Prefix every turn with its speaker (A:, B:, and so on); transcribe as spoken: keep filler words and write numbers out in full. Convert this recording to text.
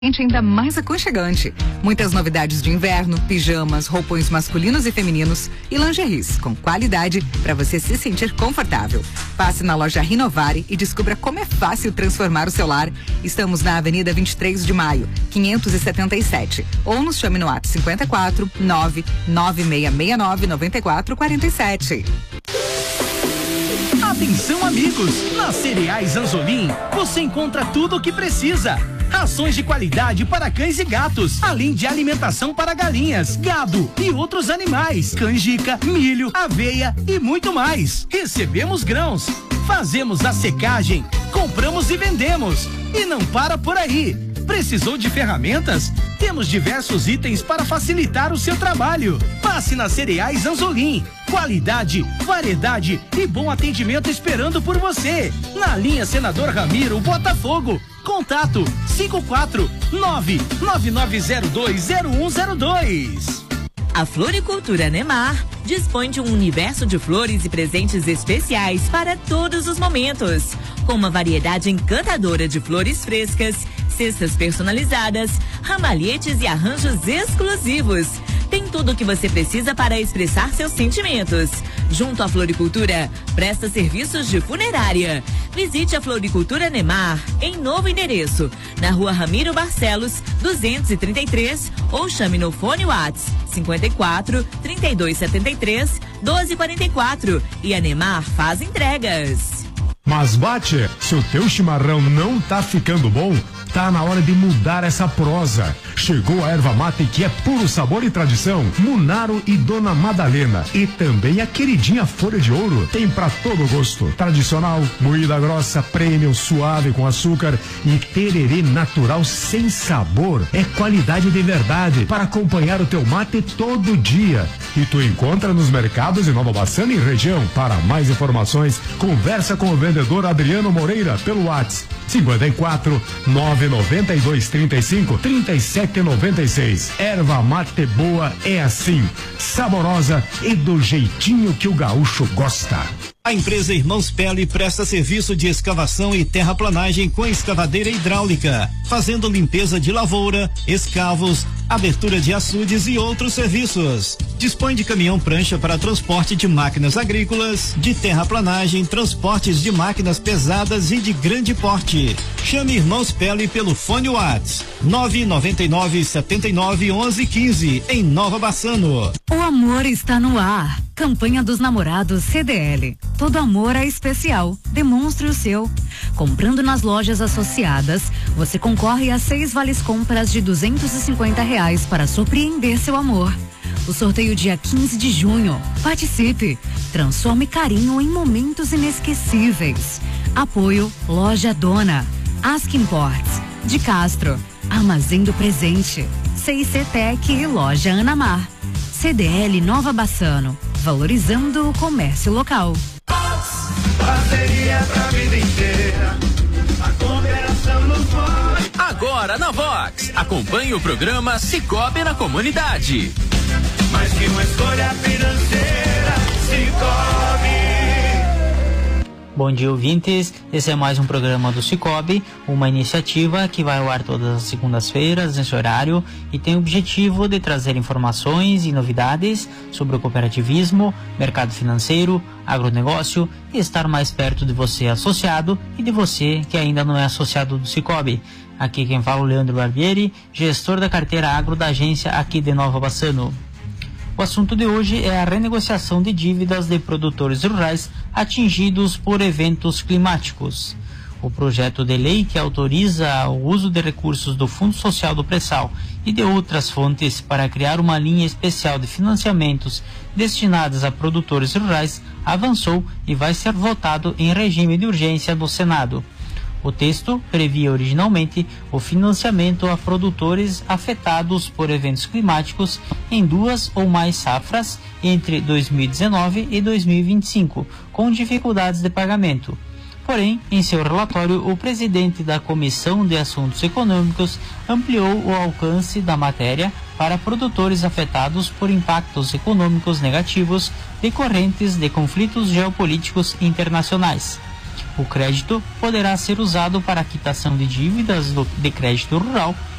A: ainda mais aconchegante. Muitas novidades de inverno, pijamas, roupões masculinos e femininos e lingeries com qualidade para você se sentir confortável. Passe na loja Rinovare e descubra como é fácil transformar o seu lar. Estamos na Avenida vinte e três de maio, quinhentos e setenta e sete, ou nos chame no WhatsApp cinquenta e quatro, nove nove seis seis nove, nove quatro quatro sete.
B: Atenção, amigos! Na Cereais Anzolim você encontra tudo o que precisa. Rações de qualidade para cães e gatos, além de alimentação para galinhas, gado e outros animais, canjica, milho, aveia e muito mais. Recebemos grãos, fazemos a secagem, compramos e vendemos. E não para por aí. Precisou de ferramentas? Temos diversos itens para facilitar o seu trabalho. Passe na Cereais Anzolim. Qualidade, variedade e bom atendimento esperando por você. Na linha Senador Ramiro, Botafogo. Contato cinco quatro nove nove nove zero dois zero um zero dois.
C: A Floricultura Nemar dispõe de um universo de flores e presentes especiais para todos os momentos, com uma variedade encantadora de flores frescas, cestas personalizadas, ramalhetes e arranjos exclusivos. Tem tudo o que você precisa para expressar seus sentimentos. Junto à Floricultura, presta serviços de funerária. Visite a Floricultura Nemar em novo endereço, na Rua Ramiro Barcelos, duzentos e trinta e três, ou chame no fone WhatsApp cinquenta e quatro, trinta e dois setenta e três, doze quarenta e quatro, e a Nemar faz entregas.
D: Mas bate, se o teu chimarrão não tá ficando bom, tá na hora de mudar essa prosa. Chegou a erva mate que é puro sabor e tradição. Munaro e Dona Madalena. E também a queridinha Folha de Ouro. Tem pra todo gosto. Tradicional, moída grossa, premium, suave com açúcar e tererê natural sem sabor. É qualidade de verdade para acompanhar o teu mate todo dia. E tu encontra nos mercados de Nova Bassano e região. Para mais informações, conversa com o vendedor Adriano Moreira pelo WhatsApp cinquenta e quatro, nove nove dois, trinta e cinco, trinta e sete noventa e seis. Erva mate boa é assim, saborosa e do jeitinho que o gaúcho gosta.
E: A empresa Irmãos Pele presta serviço de escavação e terraplanagem com escavadeira hidráulica, fazendo limpeza de lavoura, escavos, abertura de açudes e outros serviços. Dispõe de caminhão prancha para transporte de máquinas agrícolas, de terraplanagem, transportes de máquinas pesadas e de grande porte. Chame Irmãos Pele pelo fone WhatsApp nove nove nove, sete nove, onze, quinze em Nova Bassano.
F: O amor está no ar. Campanha dos Namorados C D L. Todo amor é especial. Demonstre o seu. Comprando nas lojas associadas, você concorre a seis vales compras de duzentos e cinquenta reais para surpreender seu amor. O sorteio dia quinze de junho. Participe. Transforme carinho em momentos inesquecíveis. Apoio Loja Dona, Ask Imports, de Castro, Armazém do Presente, C I C Tec e Loja Anamar. C D L Nova Bassano, valorizando o comércio local.
G: Parceria pra vida inteira, a cooperação nos pode.
H: Agora na Vox, acompanhe o programa Cicobi na Comunidade.
G: Mais que uma escolha financeira, Cicobi.
I: Bom dia, ouvintes. Esse é mais um programa do Cicobi, uma iniciativa que vai ao ar todas as segundas-feiras nesse horário e tem o objetivo de trazer informações e novidades sobre o cooperativismo, mercado financeiro, agronegócio e estar mais perto de você associado e de você que ainda não é associado do Cicobi. Aqui quem fala é o Leandro Barbieri, gestor da carteira agro da agência aqui de Nova Bassano. O assunto de hoje é a renegociação de dívidas de produtores rurais atingidos por eventos climáticos. O projeto de lei que autoriza o uso de recursos do Fundo Social do Pré-Sal e de outras fontes para criar uma linha especial de financiamentos destinados a produtores rurais avançou e vai ser votado em regime de urgência no Senado. O texto previa originalmente o financiamento a produtores afetados por eventos climáticos em duas ou mais safras entre dois mil e dezenove e dois mil e vinte e cinco, com dificuldades de pagamento. Porém, em seu relatório, o presidente da Comissão de Assuntos Econômicos ampliou o alcance da matéria para produtores afetados por impactos econômicos negativos decorrentes de conflitos geopolíticos internacionais. O crédito poderá ser usado para a quitação de dívidas do, de crédito rural